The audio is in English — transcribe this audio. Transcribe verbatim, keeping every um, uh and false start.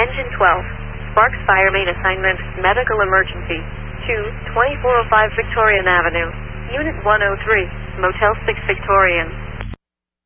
Engine twelve. Sparks Fire Main Assignment, Medical Emergency. two, twenty-four oh five Victorian Avenue. Unit one oh three, Motel six Victorian.